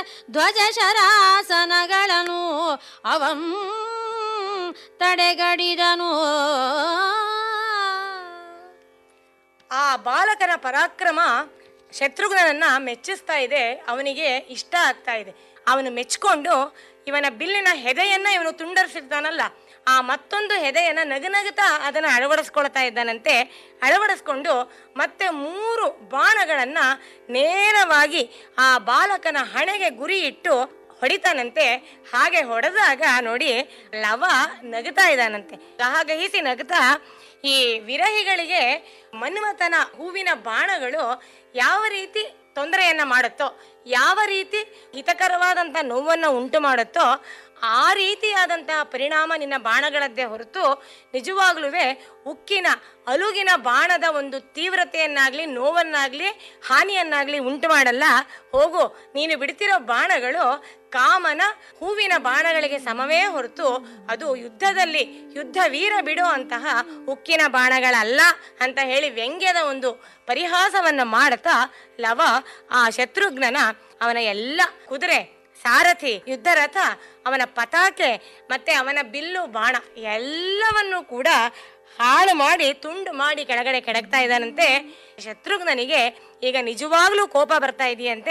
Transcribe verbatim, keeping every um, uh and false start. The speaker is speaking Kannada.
ಧ್ವಜ ಶರಾಸನಗಳನ್ನು ಅವಂ ತಡೆಗಡಿದನು. ಆ ಬಾಲಕನ ಪರಾಕ್ರಮ ಶತ್ರುಘ್ನನನ್ನ ಮೆಚ್ಚಿಸ್ತಾ ಇದೆ. ಅವನಿಗೆ ಇಷ್ಟ ಆಗ್ತಾ ಇದೆ. ಅವನು ಮೆಚ್ಕೊಂಡು ಇವನ ಬಿಲ್ಲಿನ ಹೆದೆಯನ್ನ ಇವನು ತುಂಡರಿಸಿರ್ತಾನಲ್ಲ, ಆ ಮತ್ತೊಂದು ಹೆದೆಯನ್ನ ನಗುನಗುತ್ತಾ ಅದನ್ನು ಅಳವಡಿಸ್ಕೊಳ್ತಾ ಇದ್ದಾನಂತೆ. ಅಳವಡಿಸ್ಕೊಂಡು ಮತ್ತೆ ಮೂರು ಬಾಣಗಳನ್ನ ನೇರವಾಗಿ ಆ ಬಾಲಕನ ಹಣೆಗೆ ಗುರಿ ಇಟ್ಟು ಹೊಡಿತಾನಂತೆ. ಹಾಗೆ ಹೊಡೆದಾಗ ನೋಡಿ ಲವ ನಗುತ್ತಾ ಇದ್ದಾನಂತೆ. ಗಹಗಹಿಸಿ ನಗುತ್ತಾ ಈ ವಿರಹಿಗಳಿಗೆ ಮನ್ಮಥನ ಹೂವಿನ ಬಾಣಗಳು ಯಾವ ರೀತಿ ತೊಂದರೆಯನ್ನ ಮಾಡುತ್ತೋ, ಯಾವ ರೀತಿ ಹಿತಕರವಾದಂಥ ನೋವನ್ನು ಉಂಟು ಮಾಡುತ್ತೋ ಆ ರೀತಿಯಾದಂತಹ ಪರಿಣಾಮ ನಿನ್ನ ಬಾಣಗಳದ್ದೇ ಹೊರತು ನಿಜವಾಗ್ಲೂ ಉಕ್ಕಿನ ಅಲುಗಿನ ಬಾಣದ ಒಂದು ತೀವ್ರತೆಯನ್ನಾಗ್ಲಿ ನೋವನ್ನಾಗ್ಲಿ ಹಾನಿಯನ್ನಾಗ್ಲಿ ಉಂಟು ಮಾಡಲ್ಲ. ಹೋಗು, ನೀನು ಬಿಡ್ತಿರೋ ಬಾಣಗಳು ಕಾಮನ ಹೂವಿನ ಬಾಣಗಳಿಗೆ ಸಮವೇ ಹೊರತು ಅದು ಯುದ್ಧದಲ್ಲಿ ಯುದ್ಧ ವೀರ ಬಿಡೋ ಅಂತಹ ಉಕ್ಕಿನ ಬಾಣಗಳಲ್ಲ ಅಂತ ಹೇಳಿ ವ್ಯಂಗ್ಯದ ಒಂದು ಪರಿಹಾಸವನ್ನು ಮಾಡುತ್ತಾ ಲವ ಆ ಶತ್ರುಘ್ನನ ಅವನ ಎಲ್ಲ ಕುದುರೆ, ಸಾರಥಿ, ಯುದ್ಧರಥ, ಅವನ ಪತಾಕೆ ಮತ್ತೆ ಅವನ ಬಿಲ್ಲು ಬಾಣ ಎಲ್ಲವನ್ನೂ ಕೂಡ ಹಾಳು ಮಾಡಿ ತುಂಡು ಮಾಡಿ ಕೆಳಗಡೆ ಕೆಡಕ್ತಾ ಇದ್ದಾನಂತೆ. ಶತ್ರುಘ್ನನಿಗೆ ಈಗ ನಿಜವಾಗ್ಲೂ ಕೋಪ ಬರ್ತಾ ಇದೆಯಂತೆ.